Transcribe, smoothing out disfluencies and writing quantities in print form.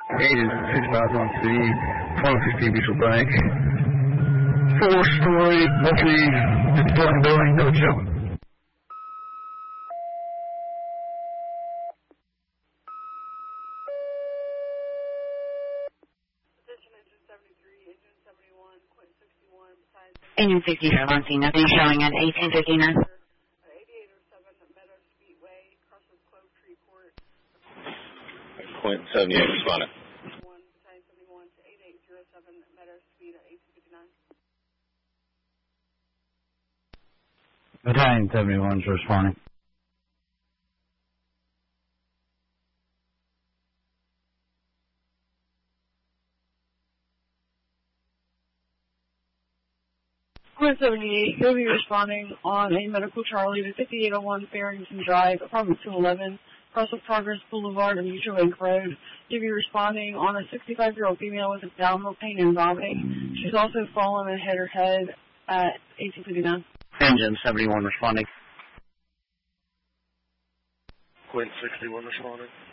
Agent 651 City, 450 Beachville Bank. 4-story, multi-dwelling building, no joke. Agent 67 on scene, nothing showing at 1859. Quint 78 responding. Battalion 71 is responding. Quint 78, you'll be responding on a medical Charlie to 5801 Farrington Drive, apartment 211, across of Progress Boulevard and Mutual Bank Road. You'll be responding on a 65-year-old female with abdominal pain and vomiting. She's also fallen and hit her head at 1859. Engine 71 responding. Quint 61 responding.